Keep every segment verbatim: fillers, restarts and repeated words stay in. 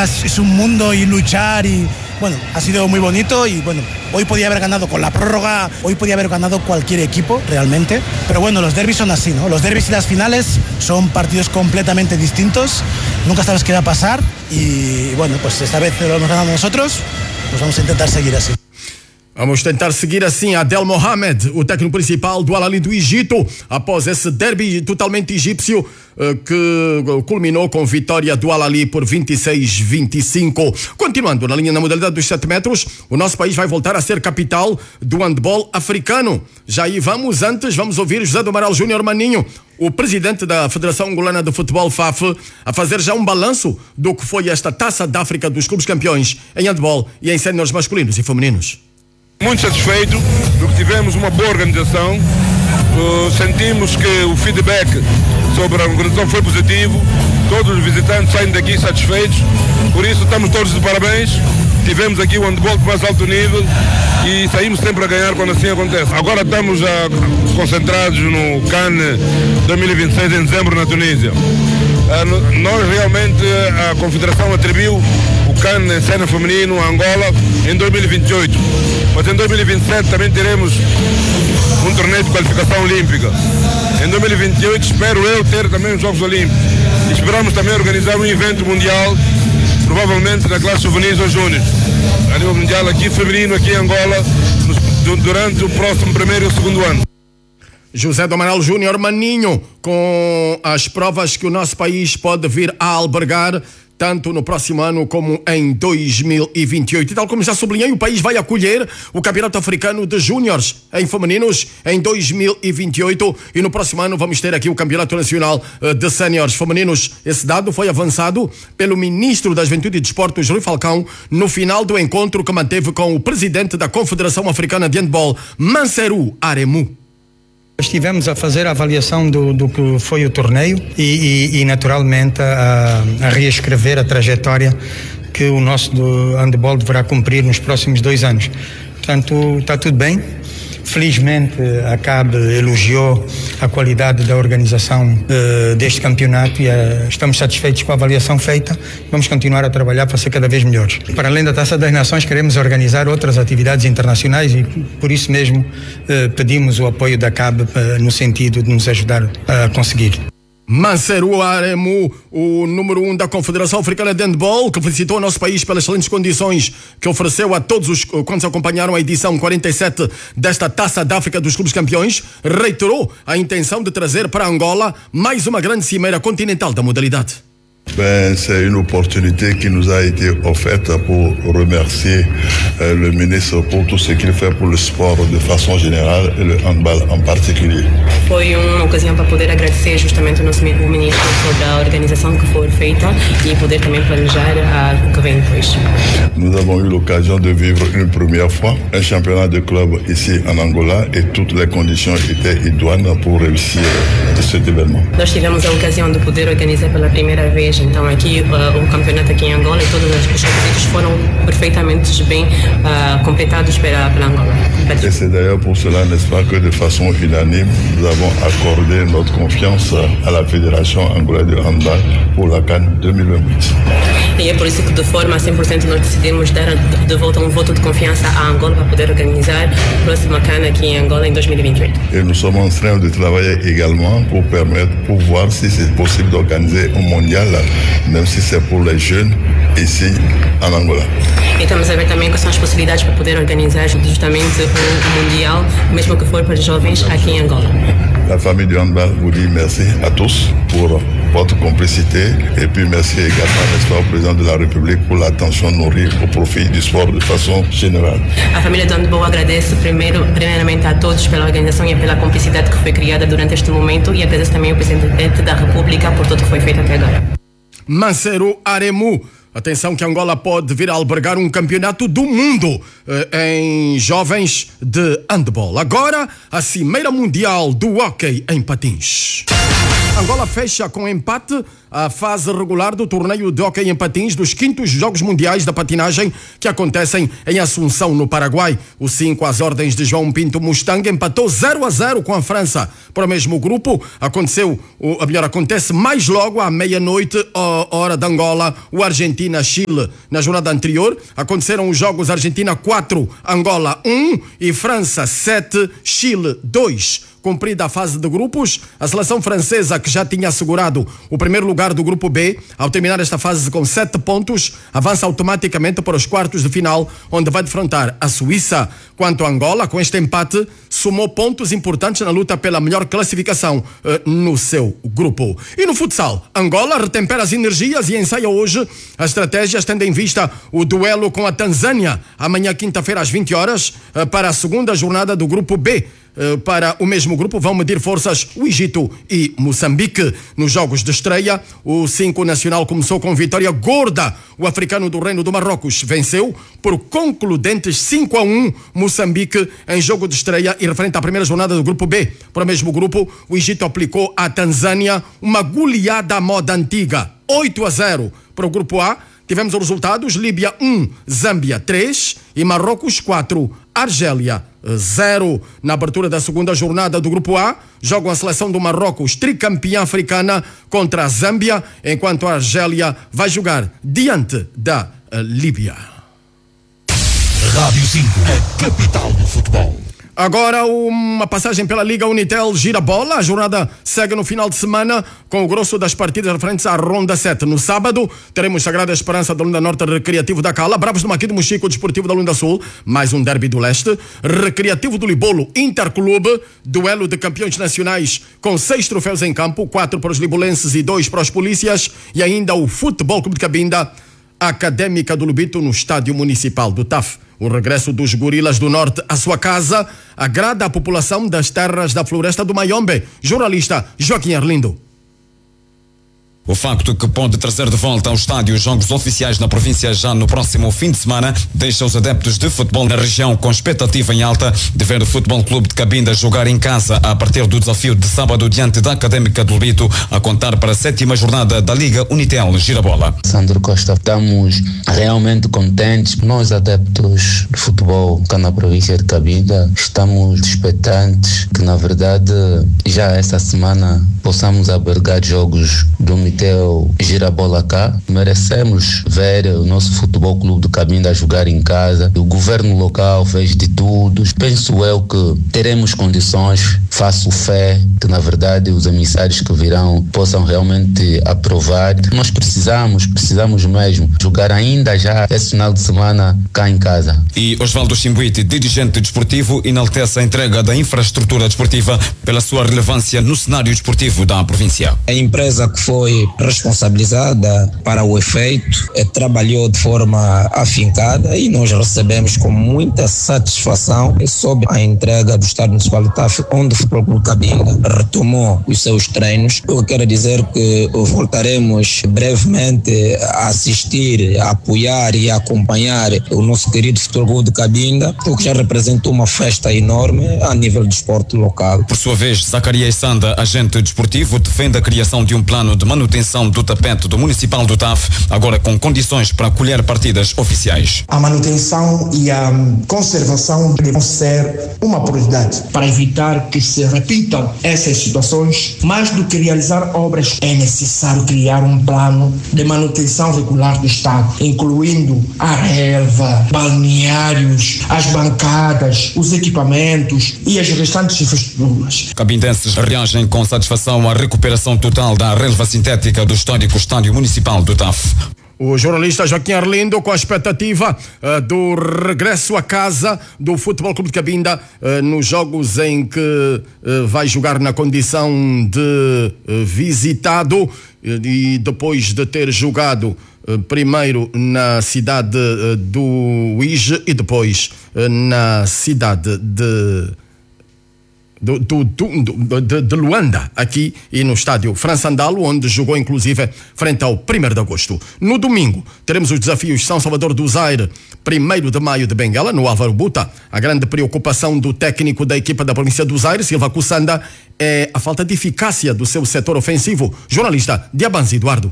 es, es un mundo y luchar y bueno, ha sido muy bonito y bueno, hoy podía haber ganado con la prórroga, hoy podía haber ganado cualquier equipo realmente, pero bueno, los derbis son así, ¿no? Los derbis y las finales son partidos completamente distintos, nunca sabes qué va a pasar y bueno, pues esta vez lo hemos ganado nosotros, pues vamos a intentar seguir así. Vamos tentar seguir assim. Adel Mohamed, o técnico principal do Al Ahly do Egito, após esse derby totalmente egípcio que culminou com vitória do Al Ahly por vinte e seis a vinte e cinco. Continuando na linha na modalidade dos sete metros, o nosso país vai voltar a ser capital do handball africano. Já aí vamos, antes vamos ouvir José do Amaral Júnior Maninho, o presidente da Federação Angolana de Futebol, F A F, a fazer já um balanço do que foi esta Taça da África dos clubes campeões em handball e em séniores masculinos e femininos. Muito satisfeito porque tivemos uma boa organização, uh, sentimos que o feedback sobre a organização foi positivo, todos os visitantes saem daqui satisfeitos, por isso estamos todos de parabéns. Tivemos aqui o handball de mais alto nível e saímos sempre a ganhar quando assim acontece. Agora estamos já concentrados no CAN dois mil e vinte e seis em dezembro na Tunísia. Uh, nós realmente, a Confederação atribuiu o CAN em cena feminino a Angola em dois mil e vinte e oito, mas em dois mil e vinte e sete também teremos um torneio de qualificação olímpica. Em dois mil e vinte e oito espero eu ter também os Jogos Olímpicos. E esperamos também organizar um evento mundial, provavelmente na classe juvenis ou júnior, a nível mundial aqui feminino, aqui em Angola, durante o próximo primeiro e o segundo ano. José do Amaral Júnior Maninho, com as provas que o nosso país pode vir a albergar tanto no próximo ano como em dois mil e vinte e oito. E tal como já sublinhei, o país vai acolher o Campeonato Africano de Júniores em femininos em dois mil e vinte e oito e no próximo ano vamos ter aqui o Campeonato Nacional de Séniores femininos. Esse dado foi avançado pelo Ministro da Juventude e Desportos, Rui Falcão, no final do encontro que manteve com o presidente da Confederação Africana de Handball, Manseru Aremu. Estivemos a fazer a avaliação do, do que foi o torneio e, e, e naturalmente, a, a reescrever a trajetória que o nosso handball deverá cumprir nos próximos dois anos. Portanto, está tudo bem. Felizmente, a C A B elogiou a qualidade da organização uh, deste campeonato e uh, estamos satisfeitos com a avaliação feita. Vamos continuar a trabalhar para ser cada vez melhores. Para além da Taça das Nações, queremos organizar outras atividades internacionais e, por isso mesmo, uh, pedimos o apoio da C A B uh, no sentido de nos ajudar a conseguir. Manseru Aremu, o número um da Confederação Africana de Handball, que felicitou o nosso país pelas excelentes condições que ofereceu a todos os quantos acompanharam a edição quarenta e sete desta Taça da África dos Clubes Campeões, reiterou a intenção de trazer para Angola mais uma grande cimeira continental da modalidade. Ben, c'est une opportunité qui nous a été offerte pour remercier euh, le ministre pour tout ce qu'il fait pour le sport de façon générale et le handball en particulier. Foi uma ocasião para poder agradecer justamente o nosso o ministro sobre a organização que foi feita e poder também planejar a, o que vem depois. Nous avons eu l'occasion de vivre une première fois un championnat de club ici en Angola et toutes les conditions étaient idoines pour réussir cet événement. Nós tivemos a ocasião de poder organizar pela primeira vez então aqui uh, o campeonato aqui em Angola e todos os requisitos foram perfeitamente bem uh, completados pela, pela Angola. Et c'est d'ailleurs pour cela, n'est-ce pas, que de façon unanime, nous avons accordé notre confiance à la Fédération angolaise de handball pour la CAN dois mil e vinte e oito. E é por isso que de forma cem por cento nós decidimos dar de volta um voto de confiança à Angola para poder organizar a próxima CAN aqui em Angola em dois mil e vinte e oito. Et nous sommes en train de travailler également pour permettre, pour voir si c'est possible d'organiser un mondial, même si c'est pour les jeunes ici en Angola. E estamos a ver também quais são as possibilidades para poder organizar justamente um mundial, mesmo que for para jovens aqui em Angola. La famille du handball vous dit merci à tous pour votre complicité et puis merci également, n'est-ce pas, au président de la République pour l'attention nourrie au profit du sport de façon générale. A família do handball agradece primeiro, primeiramente a todos pela organização e pela cumplicidade que foi criada durante este momento e agradece também ao presidente da República por tudo que foi feito até agora. Manseru Aremu. Atenção que Angola pode vir a albergar um campeonato do mundo eh, em jovens de handball. Agora, a Cimeira Mundial do Hóquei em Patins. Angola fecha com empate a a fase regular do torneio de hóquei em patins dos quintos Jogos Mundiais da Patinagem que acontecem em Assunção, no Paraguai. O cinco às ordens de João Pinto Mustang empatou zero a zero com a França. Para o mesmo grupo, aconteceu, ou melhor, acontece mais logo à meia-noite, hora de Angola, o Argentina-Chile. Na jornada anterior, aconteceram os jogos Argentina quatro, Angola um e França sete, Chile dois. Cumprida a fase de grupos, a seleção francesa, que já tinha assegurado o primeiro lugar do grupo B, ao terminar esta fase com sete pontos, avança automaticamente para os quartos de final, onde vai defrontar a Suíça. Quanto a Angola, com este empate, somou pontos importantes na luta pela melhor classificação uh, no seu grupo. E no futsal, Angola retempera as energias e ensaia hoje as estratégias, tendo em vista o duelo com a Tanzânia, amanhã quinta-feira às vinte horas, uh, para a segunda jornada do grupo B. Para o mesmo grupo vão medir forças o Egito e Moçambique. Nos jogos de estreia, o cinco nacional começou com vitória gorda. O africano do Reino do Marrocos venceu por concludentes cinco a um Moçambique em jogo de estreia e referente à primeira jornada do grupo B. Para o mesmo grupo, o Egito aplicou à Tanzânia uma goleada à moda antiga, oito a zero. Para o grupo A, tivemos os resultados: Líbia um, Zâmbia três e Marrocos quatro, Argélia zero. Na abertura da segunda jornada do grupo A, jogam a seleção do Marrocos, tricampeã africana, contra a Zâmbia, enquanto a Argélia vai jogar diante da uh, Líbia. Rádio cinco, a capital do futebol. Agora uma passagem pela Liga Unitel Girabola. A jornada segue no final de semana com o grosso das partidas referentes à Ronda sete. No sábado teremos Sagrada Esperança da Lunda Norte, Recreativo da Cala, Bravos do Maqui do Mochico, Desportivo da Lunda Sul, mais um derby do Leste, Recreativo do Libolo, Interclube, duelo de campeões nacionais com seis troféus em campo, quatro para os libolenses e dois para os polícias, e ainda o Futebol Clube de Cabinda, Académica do Lubito, no Estádio Municipal do T A F. O regresso dos Gorilas do Norte à sua casa agrada a população das terras da Floresta do Mayombe. Jornalista Joaquim Arlindo. O facto que pode trazer de volta ao estádio os jogos oficiais na província já no próximo fim de semana deixa os adeptos de futebol na região com expectativa em alta de ver o Futebol Clube de Cabinda jogar em casa a partir do desafio de sábado diante da Académica do Lubito, a contar para a sétima jornada da Liga Unitel Girabola. Sandro Costa, estamos realmente contentes. Nós, adeptos de futebol cá na província de Cabinda, estamos expectantes que, na verdade, já esta semana possamos albergar jogos do Unitel Girabola cá. Merecemos ver o nosso Futebol Clube de Cabinda a jogar em casa. O governo local fez de tudo. Penso eu que teremos condições, faço fé que, na verdade, os emissários que virão possam realmente aprovar. Nós precisamos, precisamos mesmo jogar ainda já esse final de semana cá em casa. E Osvaldo Chimbuite, dirigente desportivo, enaltece a entrega da infraestrutura desportiva pela sua relevância no cenário desportivo da província. A empresa que foi responsabilizada para o efeito eh, trabalhou de forma afincada e nós recebemos com muita satisfação sobre a entrega do Estádio Municipal de T A F, onde o Futebol Clube Cabinda retomou os seus treinos. Eu quero dizer que voltaremos brevemente a assistir, a apoiar e a acompanhar o nosso querido Futebol Clube de Cabinda, o que já representou uma festa enorme a nível de esporte local. Por sua vez, Zacarias Sanda, agente desportivo, defende a criação de um plano de manutenção do tapete do Municipal do T A F, agora com condições para acolher partidas oficiais. A manutenção e a conservação devem ser uma prioridade para evitar que se repitam essas situações. Mais do que realizar obras, é necessário criar um plano de manutenção regular do Estado, incluindo a relva, balneários, as bancadas, os equipamentos e as restantes infraestruturas. Cabindenses reagem com satisfação à recuperação total da relva sintética do histórico Estádio Municipal do T A F. O jornalista Joaquim Arlindo com a expectativa uh, do regresso à casa do Futebol Clube de Cabinda uh, nos jogos em que uh, vai jogar na condição de uh, visitado uh, e depois de ter jogado uh, primeiro na cidade uh, do Uíge e depois uh, na cidade de do, do, do, de, de Luanda, aqui e no estádio Françandalo, onde jogou inclusive frente ao primeiro de agosto. No domingo, teremos os desafios São Salvador do Zaire, primeiro de maio de Benguela, no Álvaro Buta. A grande preocupação do técnico da equipa da província do Zaire, Silva Kussanda, é a falta de eficácia do seu setor ofensivo. Jornalista Diabanzi Eduardo.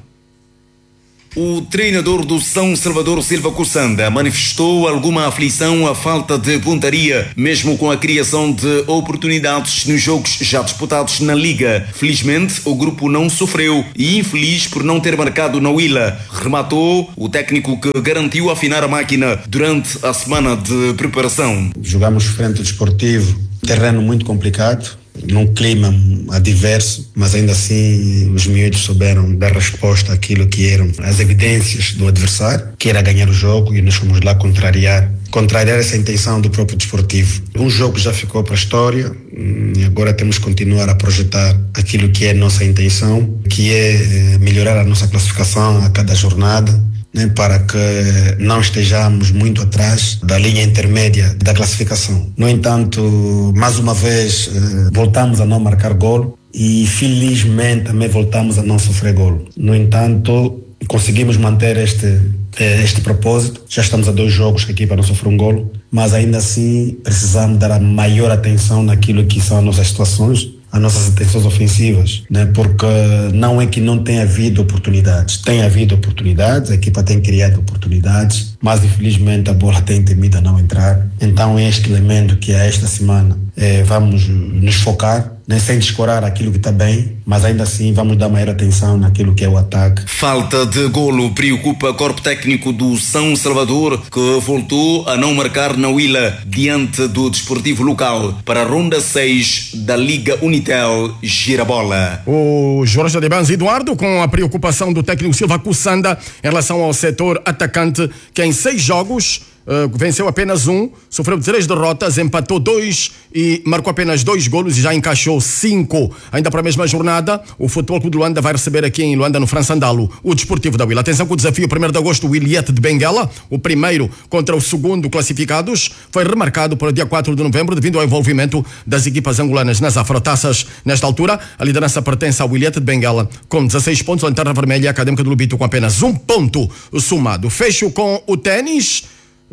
O treinador do São Salvador, Silva Kussanda, manifestou alguma aflição à falta de pontaria, mesmo com a criação de oportunidades nos jogos já disputados na Liga. Felizmente, o grupo não sofreu e infeliz por não ter marcado na Huila. Rematou o técnico que garantiu afinar a máquina durante a semana de preparação. Jogamos frente ao Desportivo, terreno muito complicado, num clima adverso, mas ainda assim os miúdos souberam dar resposta àquilo que eram as evidências do adversário, que era ganhar o jogo, e nós fomos lá contrariar, contrariar essa intenção do próprio Desportivo. Um jogo já ficou para a história e agora temos que continuar a projetar aquilo que é a nossa intenção, que é melhorar a nossa classificação a cada jornada, né, para que não estejamos muito atrás da linha intermédia da classificação. No entanto, mais uma vez, voltamos a não marcar golo e felizmente também voltamos a não sofrer golo. No entanto, conseguimos manter este, este propósito. Já estamos a dois jogos que a equipa não sofreu um golo, mas ainda assim precisamos dar a maior atenção naquilo que são as nossas situações, as nossas intenções ofensivas, né? Porque não é que não tenha havido oportunidades, tem havido oportunidades, a equipa tem criado oportunidades, mas infelizmente a bola tem temido a não entrar. Então é este elemento que a esta semana eh, vamos nos focar, né, sem descurar aquilo que está bem, mas ainda assim vamos dar maior atenção naquilo que é o ataque. Falta de golo preocupa o corpo técnico do São Salvador, que voltou a não marcar na Huila diante do Desportivo local para a ronda seis da Liga Unitel Girabola. O Jorge Diabanzi Eduardo, com a preocupação do técnico Silva Kussanda em relação ao setor atacante, que em seis jogos Uh, venceu apenas um, sofreu três derrotas, empatou dois e marcou apenas dois golos e já encaixou cinco. Ainda para a mesma jornada, o Futebol Clube de Luanda vai receber aqui em Luanda, no Françandalo, o Desportivo da Huila. Atenção com o desafio, primeiro de agosto, o Iliete de Benguela, o primeiro contra o segundo classificados, foi remarcado para o dia quatro de novembro devido ao envolvimento das equipas angolanas nas afrotaças. Nesta altura, a liderança pertence ao Iliete de Benguela com dezasseis pontos, Lanterna Vermelha, a Académica do Lubito com apenas um ponto somado. Fecho com o ténis.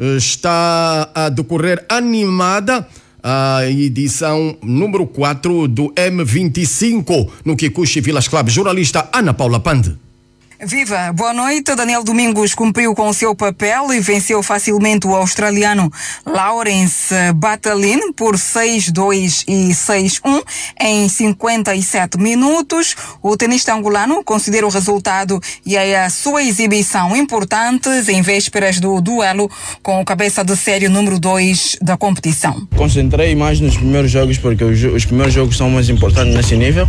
Está a decorrer animada a edição número quatro do M vinte e cinco no Kikuchi Village Club. Jornalista Ana Paula Pande. Viva, boa noite. Daniel Domingos cumpriu com o seu papel e venceu facilmente o australiano Lawrence Batalin por seis dois e seis um em cinquenta e sete minutos. O tenista angolano considera o resultado e a sua exibição importantes em vésperas do duelo com o cabeça de série número dois da competição. Concentrei mais nos primeiros jogos porque os, os primeiros jogos são mais importantes nesse nível.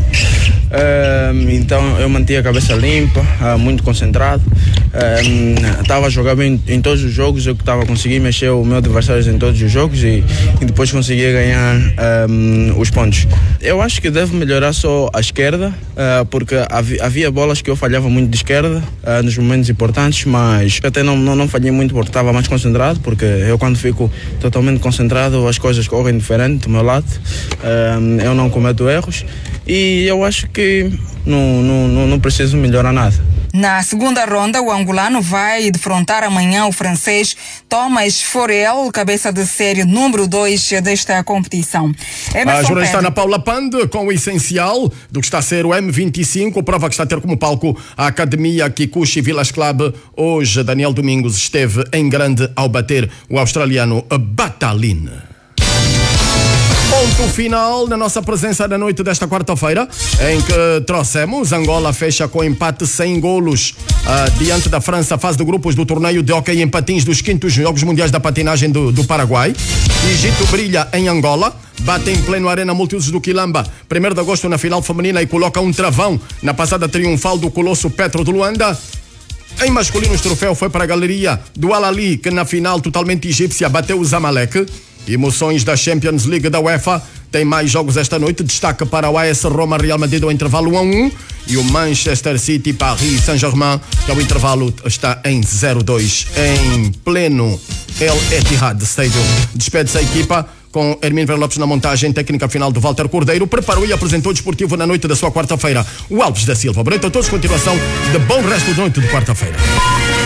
Uh, então eu mantive a cabeça limpa, uh, muito concentrado. Estava uh, a jogar bem em, em todos os jogos, eu estava a conseguir mexer o meu adversário em todos os jogos e, e depois conseguia ganhar um, os pontos. Eu acho que deve melhorar só a esquerda, uh, porque havia, havia bolas que eu falhava muito de esquerda uh, nos momentos importantes, mas até não, não, não falhei muito porque estava mais concentrado, porque eu quando fico totalmente concentrado as coisas correm diferente do meu lado, uh, eu não cometo erros. E eu acho que não, não, não preciso melhorar nada. Na segunda ronda, o angolano vai defrontar amanhã o francês Thomas Forel, cabeça de série número dois desta competição. Emerson a jornalista Ana Paula Pande, com o essencial do que está a ser o M vinte e cinco, prova que está a ter como palco a Academia Kikuchi Village Club. Hoje, Daniel Domingos esteve em grande ao bater o australiano Batalin. Ponto final na nossa presença na noite desta quarta-feira, em que trouxemos Angola fecha com empate sem golos uh, diante da França, fase de grupos do torneio de hóquei em patins dos quintos Jogos Mundiais da Patinagem do, do Paraguai. Egito brilha em Angola, bate em pleno Arena Multiusos do Quilamba, primeiro de agosto na final feminina e coloca um travão na passada triunfal do Colosso Petro de Luanda. Em masculinos, o troféu foi para a galeria do Al-Ali, que na final totalmente egípcia bateu o Zamalek. Emoções da Champions League da UEFA. Tem mais jogos esta noite. Destaque para o A S Roma Real Madrid ao intervalo um a um e o Manchester City Paris Saint-Germain, que ao intervalo está em zero a dois em pleno El Etihad Stadium. Despede-se a equipa com Hermínio Vera Lopes na montagem técnica final do Walter Cordeiro, preparou e apresentou o Desportivo na noite da sua quarta-feira. O Alves da Silva. Boa noite a todos, continuação de bom resto de noite de quarta-feira.